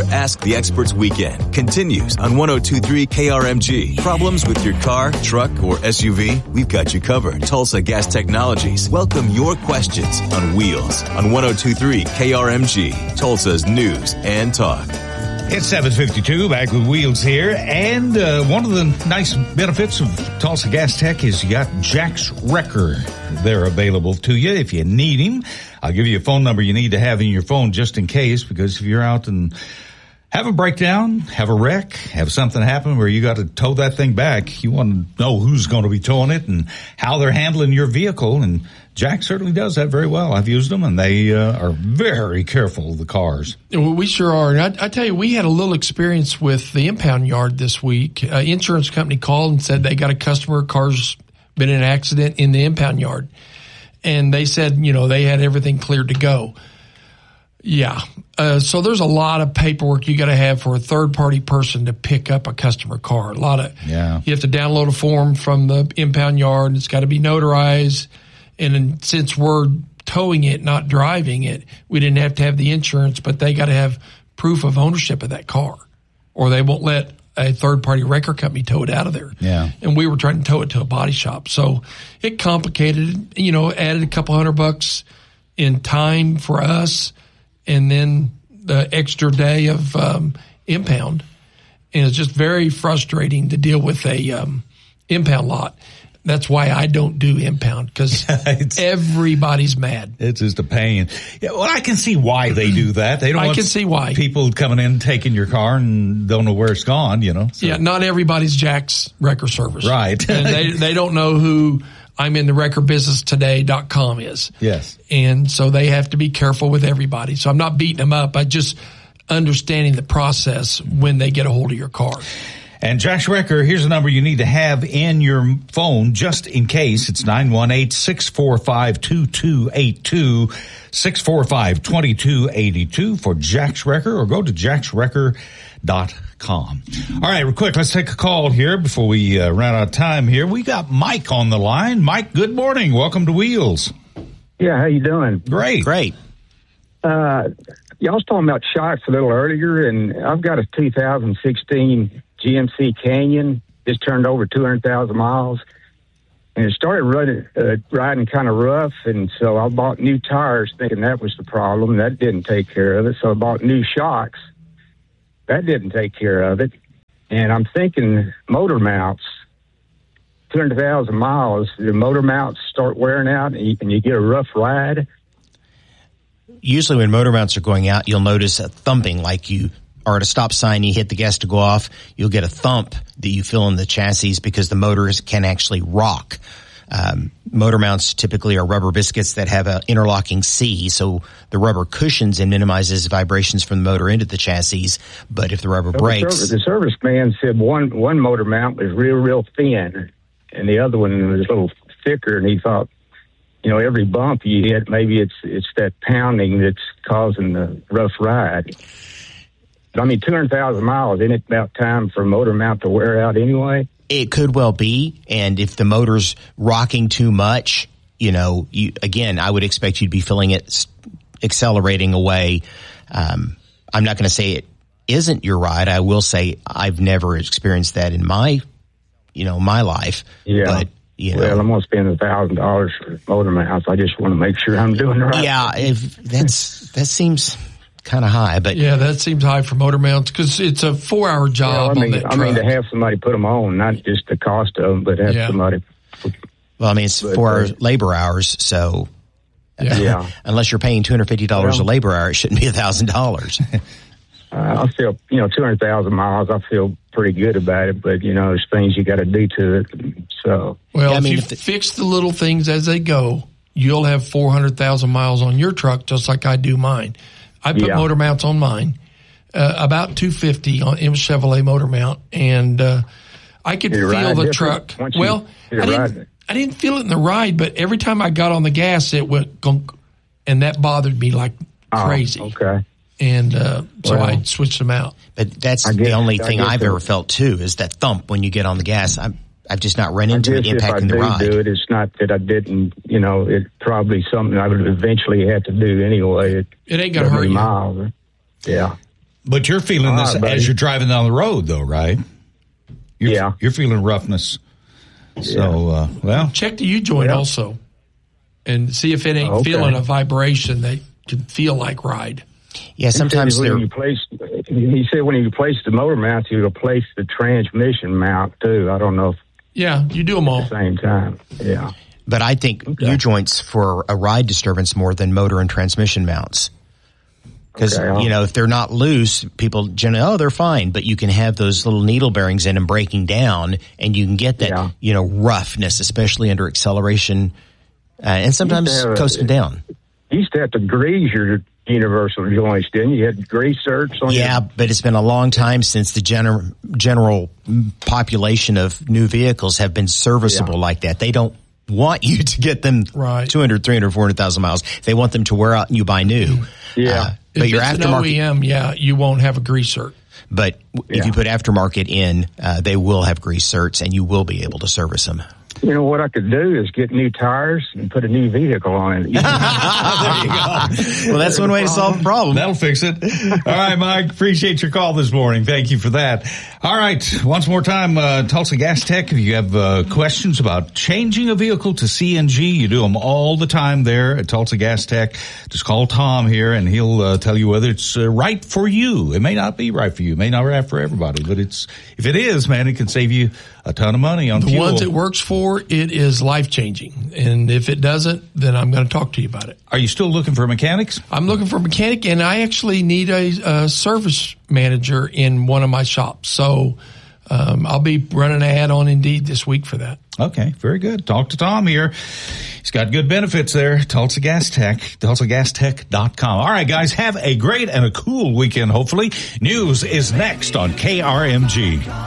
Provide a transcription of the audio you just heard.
Ask the Experts weekend continues on 102.3 KRMG. Problems with your car, truck, or SUV? We've got you covered. Tulsa Gas Technologies. Welcome your questions on Wheels on 102.3 KRMG. Tulsa's news and talk. It's 7:52, back with Wheels here, and one of the nice benefits of Tulsa Gas Tech is you got Jack's Wrecker. They're available to you if you need him. I'll give you a phone number you need to have in your phone just in case, because if you're out and have a breakdown, have a wreck, have something happen where you got to tow that thing back, you want to know who's going to be towing it and how they're handling your vehicle, and Jack certainly does that very well. I've used them, and they are very careful of the cars. Well, we sure are. And I tell you, we had a little experience with the impound yard this week. Insurance company called and said they got a customer, car's been in an accident in the impound yard. And they said, they had everything cleared to go. Yeah. So there's a lot of paperwork you got to have for a third-party person to pick up a customer car. You have to download a form from the impound yard. It's got to be notarized. And then, since we're towing it, not driving it, we didn't have to have the insurance, but they got to have proof of ownership of that car, or they won't let a third-party wrecker company tow it out of there. Yeah. And we were trying to tow it to a body shop. So it complicated, added a couple $100 in time for us, and then the extra day of impound. And it's just very frustrating to deal with a impound lot. That's why I don't do impound, because everybody's mad. It's just a pain. Yeah, well, I can see why they do that. They don't want see why. People coming in, taking your car and don't know where it's gone, So. Yeah, not everybody's Jack's Wrecker Service. Right. And they don't know who I'm in the wreckerbusinesstoday.com is. Yes. And so they have to be careful with everybody. So I'm not beating them up. I just understanding the process when they get a hold of your car. And Jack's Wrecker, here's a number you need to have in your phone just in case. It's 918-645-2282, 645-2282 for Jack's Wrecker, or go to jackswrecker.com. All right, real quick, let's take a call here before we run out of time here. We got Mike on the line. Mike, good morning. Welcome to Wheels. Yeah, how you doing? Great. Y'all was talking about shocks a little earlier, and I've got a 2016 GMC Canyon, just turned over 200,000 miles, and it started riding kind of rough, and so I bought new tires thinking that was the problem. That didn't take care of it, so I bought new shocks. That didn't take care of it, and I'm thinking motor mounts, 200,000 miles, the motor mounts start wearing out, and you get a rough ride. Usually when motor mounts are going out, you'll notice a thumping, like you are at a stop sign, you hit the gas to go off, you'll get a thump that you feel in the chassis because the motors can actually rock. Motor mounts typically are rubber biscuits that have an interlocking C, so the rubber cushions and minimizes vibrations from the motor into the chassis. But if the rubber breaks... The service man said one motor mount was real thin, and the other one was a little thicker, and he thought, every bump you hit, maybe it's that pounding that's causing the rough ride. 200,000 miles, isn't it about time for a motor mount to wear out anyway? It could well be, and if the motor's rocking too much, I would expect you to be feeling it accelerating away. I'm not going to say it isn't your ride. I will say I've never experienced that in my life. Yeah. But, well, I'm going to spend $1,000 for motor mounts. I just want to make sure I'm doing right. Yeah, that seems kind of high, but yeah, that seems high for motor mounts because it's a 4-hour job on that truck. I mean, to have somebody put them on, not just the cost of them, but have somebody. Well, it's 4 hours labor hours, so unless you're paying $250 a labor hour, it shouldn't be $1,000. I feel, 200,000 miles. I feel pretty good about it, but there's things you got to do to it. So, if you fix the little things as they go, you'll have 400,000 miles on your truck, just like I do mine. I put motor mounts on mine, about 250 on it was Chevrolet motor mount, and I could feel the truck. Well, I didn't feel it in the ride, but every time I got on the gas, it went gunk, and that bothered me like crazy. Okay. And so I switched them out. But that's the only thing I've ever felt too, is that thump when you get on the gas. I've just not run into it impacting the ride. If I do it, it's not that I didn't, it's probably something I would eventually have to do anyway. It ain't going to hurt you. Yeah. But you're feeling this as you're driving down the road, though, right? You're feeling roughness. So, well. Check the U-joint also and see if it ain't feeling a vibration that can feel like ride. Yeah, sometimes he said when you replace the motor mount, you replace the transmission mount, too. I don't know if... Yeah, you do them all. At the same time, yeah. But I think U-joints for a ride disturbance more than motor and transmission mounts. Because, if they're not loose, people generally, they're fine. But you can have those little needle bearings in them breaking down, and you can get that, roughness, especially under acceleration, and sometimes coasting down. You used to have to grease your universal joints, didn't you? You had grease certs on Yeah, but it's been a long time since the general population of new vehicles have been serviceable like that. They don't want you to get them 200, 300, 400,000 miles. They want them to wear out and you buy new. Yeah. But your aftermarket an OEM, you won't have a grease cert. But if you put aftermarket in, they will have grease certs and you will be able to service them. You know, what I could do is get new tires and put a new vehicle on it. There you go. Well, that's one way to solve the problem. That'll fix it. All right, Mike, appreciate your call this morning. Thank you for that. All right, once more time, Tulsa Gas Tech, if you have questions about changing a vehicle to CNG, you do them all the time there at Tulsa Gas Tech. Just call Tom here, and he'll tell you whether it's right for you. It may not be right for you. It may not be right for everybody, but if it is, man, it can save you a ton of money on fuel. The ones it works for, it is life-changing. And if it doesn't, then I'm going to talk to you about it. Are you still looking for mechanics? I'm looking for a mechanic, and I actually need a service manager in one of my shops. So I'll be running an ad on Indeed this week for that. Okay, very good. Talk to Tom here. He's got good benefits there. Tulsa Gas Tech, TulsaGasTech.com. All right, guys, have a great and a cool weekend, hopefully. News is next on KRMG.